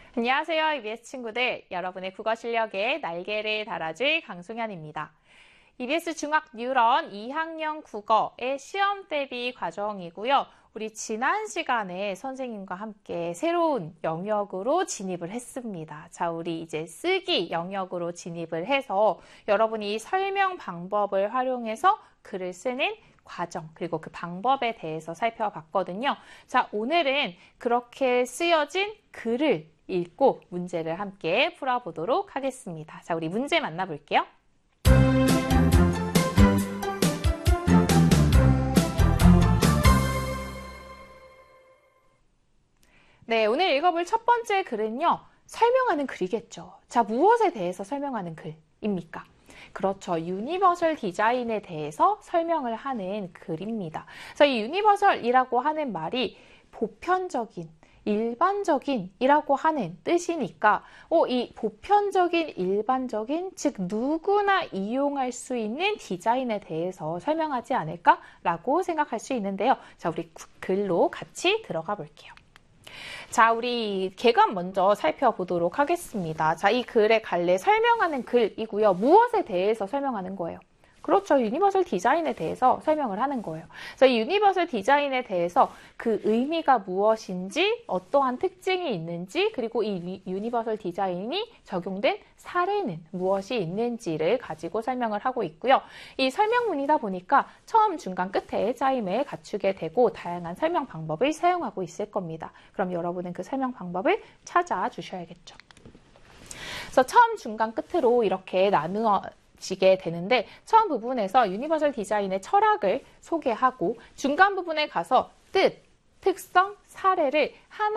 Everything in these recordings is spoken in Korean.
안녕하세요, EBS 친구들. 여러분의 국어 실력에 날개를 달아줄 강송현입니다. EBS 중학 뉴런 2학년 국어의 시험 대비 과정이고요. 우리 지난 시간에 선생님과 함께 새로운 영역으로 진입을 했습니다. 자, 우리 이제 쓰기 영역으로 진입을 해서 여러분이 설명 방법을 활용해서 글을 쓰는 과정, 그리고 그 방법에 대해서 살펴봤거든요. 자, 오늘은 그렇게 쓰여진 글을 읽고 문제를 함께 풀어보도록 하겠습니다. 자, 우리 문제 만나볼게요. 네, 오늘 읽어볼 첫 번째 글은요. 설명하는 글이겠죠. 자, 무엇에 대해서 설명하는 글입니까? 그렇죠. 유니버설 디자인에 대해서 설명을 하는 글입니다. 그래서 이 유니버설이라고 하는 말이 보편적인, 일반적인 이라고 하는 뜻이니까 이 보편적인, 일반적인, 즉 누구나 이용할 수 있는 디자인에 대해서 설명하지 않을까라고 생각할 수 있는데요. 자, 우리 글로 같이 들어가 볼게요. 자, 우리 개관 먼저 살펴보도록 하겠습니다. 자, 이 글의 갈래 설명하는 글이고요. 무엇에 대해서 설명하는 거예요? 그렇죠. 유니버설 디자인에 대해서 설명을 하는 거예요. 그래서 이 유니버설 디자인에 대해서 그 의미가 무엇인지, 어떠한 특징이 있는지, 그리고 이 유니버설 디자인이 적용된 사례는 무엇이 있는지를 가지고 설명을 하고 있고요. 이 설명문이다 보니까 처음, 중간, 끝에 짜임을 갖추게 되고 다양한 설명 방법을 사용하고 있을 겁니다. 그럼 여러분은 그 설명 방법을 찾아주셔야겠죠. 그래서 처음, 중간, 끝으로 이렇게 나누어지게 되는데 처음 부분에서 유니버설 디자인의 철학을 소개하고 중간 부분에 가서 뜻, 특성, 사례를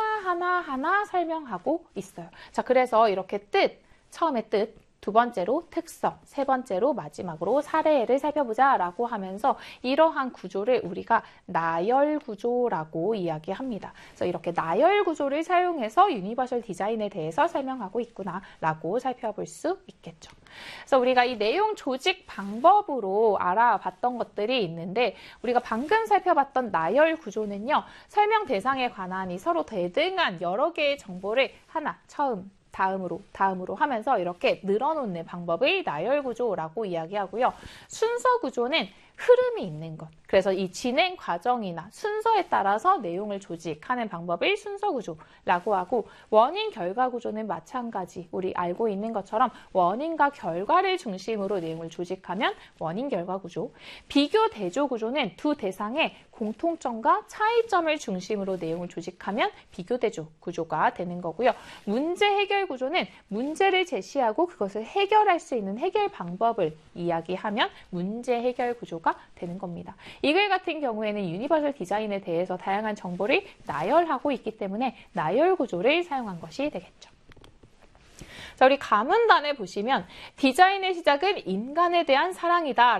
하나하나 설명하고 있어요. 자, 그래서 이렇게 뜻, 처음에 뜻, 두 번째로 특성, 세 번째로 마지막으로 사례를 살펴보자 라고 하면서 이러한 구조를 우리가 나열 구조라고 이야기합니다. 그래서 이렇게 나열 구조를 사용해서 유니버설 디자인에 대해서 설명하고 있구나 라고 살펴볼 수 있겠죠. 그래서 우리가 이 내용 조직 방법으로 알아봤던 것들이 있는데 우리가 방금 살펴봤던 나열 구조는요. 설명 대상에 관한 이 서로 대등한 여러 개의 정보를 하나, 처음, 다음으로 하면서 이렇게 늘어놓는 방법을 나열 구조라고 이야기하고요. 순서 구조는 흐름이 있는 것. 그래서 이 진행 과정이나 순서에 따라서 내용을 조직하는 방법을 순서 구조라고 하고 원인 결과 구조는 마찬가지. 우리 알고 있는 것처럼 원인과 결과를 중심으로 내용을 조직하면 원인 결과 구조. 비교 대조 구조는 두 대상의 공통점과 차이점을 중심으로 내용을 조직하면 비교 대조 구조가 되는 거고요. 문제 해결 구조는 문제를 제시하고 그것을 해결할 수 있는 해결 방법을 이야기하면 문제 해결 구조가 되는 겁니다. 이 글 같은 경우에는 유니버설 디자인에 대해서 다양한 정보를 나열하고 있기 때문에 나열 구조를 사용한 것이 되겠죠. 자, 우리 가문단에 보시면 디자인의 시작은 인간에 대한 사랑이다.